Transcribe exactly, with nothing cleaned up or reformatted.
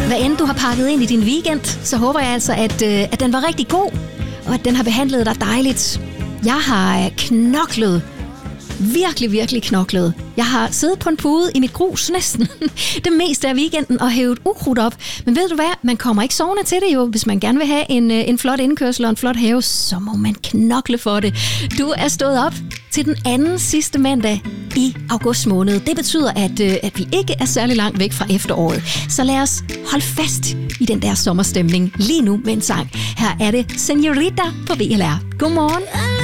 Hvad end du har pakket ind i din weekend, så håber jeg altså, at, øh, at den var rigtig god, og at den har behandlet dig dejligt. Jeg har knoklet. Virkelig, virkelig knoklet. Jeg har siddet på en pude i mit grus næsten det meste af weekenden og hævet ukrudt op. Men ved du hvad? Man kommer ikke sovende til det jo. Hvis man gerne vil have en, en flot indkørsel og en flot have, så må man knokle for det. Du er stået op til den anden sidste mandag i august måned. Det betyder, at, at vi ikke er særlig langt væk fra efteråret. Så lad os holde fast i den der sommerstemning lige nu med en sang. Her er det Señorita på V L R. Godmorgen.